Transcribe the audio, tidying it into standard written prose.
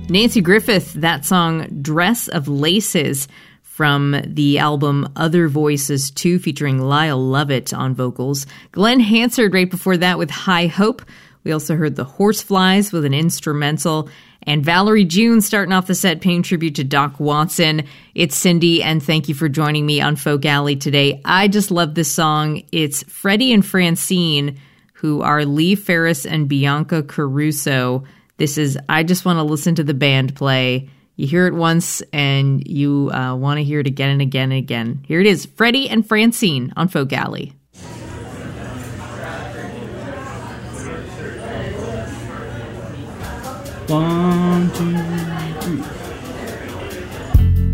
Nancy Griffith, that song Dress of Laces from the album Other Voices 2 featuring Lyle Lovett on vocals. Glenn Hansard right before that with High Hope. We also heard the Horseflies with an instrumental. And Valerie June starting off the set paying tribute to Doc Watson. It's Cindy, and thank you for joining me on Folk Alley today. I just love this song. It's Freddie and Francine, who are Lee Ferris and Bianca Caruso. This is I Just Want to Listen to the Band Play. You hear it once, and you want to hear it again and again and again. Here it is, Freddie and Francine on Folk Alley. 1, 2, 3